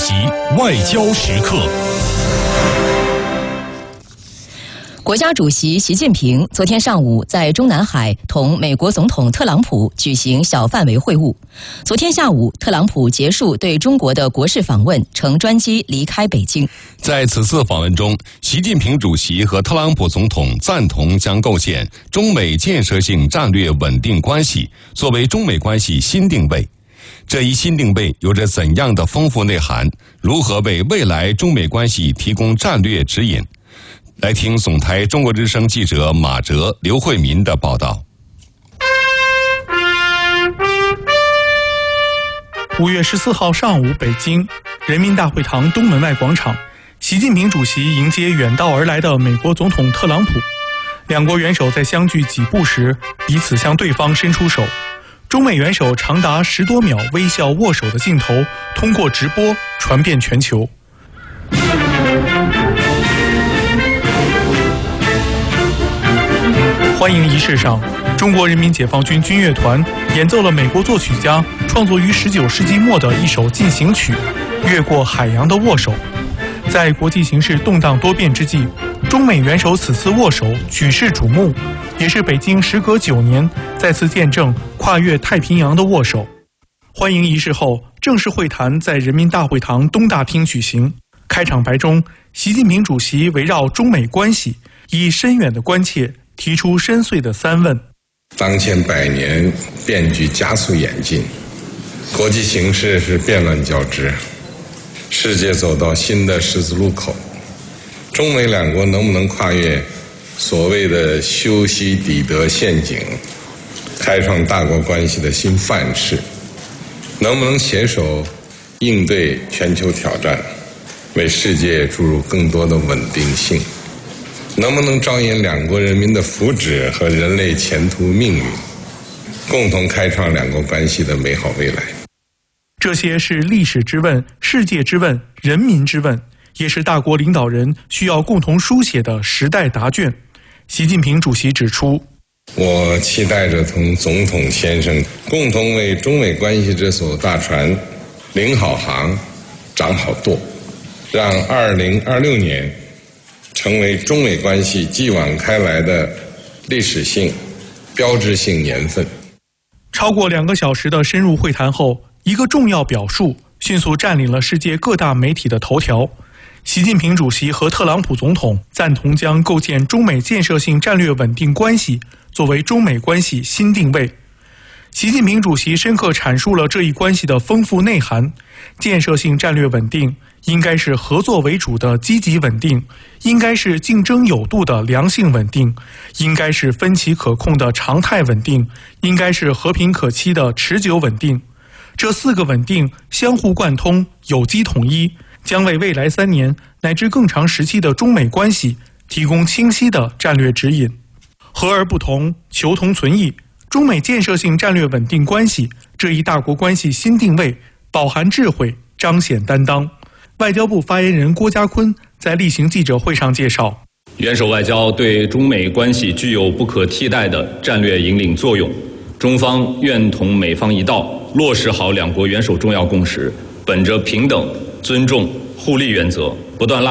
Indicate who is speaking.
Speaker 1: 席外交时刻。
Speaker 2: 国家主席习近平昨天上午在中南海同美国总统特朗普举行小范围会晤。昨天下午，特朗普结束对中国的国事访问，乘专机离开北京。
Speaker 3: 在此次访问中，习近平主席和特朗普总统赞同将构建中美建设性战略稳定关系作为中美关系新定位。这一新定位有着怎样的丰富内涵？如何为未来中美关系提供战略指引？来听总台中国之声记者马哲、刘慧民的报道。
Speaker 4: 5月14号上午，北京人民大会堂东门外广场，习近平主席迎接远道而来的美国总统特朗普。两国元首在相距几步时，彼此向对方伸出手。中美元首长达10多秒微笑握手的镜头，通过直播传遍全球。欢迎仪式上，中国人民解放军军乐团演奏了美国作曲家创作于19世纪末的一首进行曲《越过海洋的握手》。在国际形势动荡多变之际，中美元首此次握手举世瞩目，也是北京时隔9年再次见证跨越太平洋的握手。欢迎仪式后，正式会谈在人民大会堂东大厅举行。开场白中，习近平主席围绕中美关系，以深远的关切提出深邃的3问。
Speaker 5: 当前100年变局加速演进，国际形势是变乱交织，世界走到新的十字路口。中美两国能不能跨越所谓的修昔底德陷阱，开创大国关系的新范式？能不能携手应对全球挑战，为世界注入更多的稳定性？能不能着眼两国人民的福祉和人类前途命运，共同开创两国关系的美好未来？
Speaker 4: 这些是历史之问、世界之问、人民之问，也是大国领导人需要共同书写的时代答卷。习近平主席指出，
Speaker 5: 我期待着同总统先生共同为中美关系这艘大船领好航、掌好舵，让2026年成为中美关系继往开来的历史性、标志性年份。
Speaker 4: 超过2个小时的深入会谈后，一个重要表述迅速占领了世界各大媒体的头条。习近平主席和特朗普总统赞同将构建中美建设性战略稳定关系作为中美关系新定位。习近平主席深刻阐述了这一关系的丰富内涵：建设性战略稳定应该是合作为主的积极稳定，应该是竞争有度的良性稳定，应该是分歧可控的常态稳定，应该是和平可期的持久稳定。这4个稳定相互贯通，有机统一，将为未来3年乃至更长时期的中美关系提供清晰的战略指引。和而不同，求同存异。中美建设性战略稳定关系这一大国关系新定位，饱含智慧，彰显担当。外交部发言人郭家坤在例行记者会上介绍，
Speaker 6: 元首外交对中美关系具有不可替代的战略引领作用，中方愿同美方一道，落实好两国元首重要共识，本着平等、尊重、互利原则，不断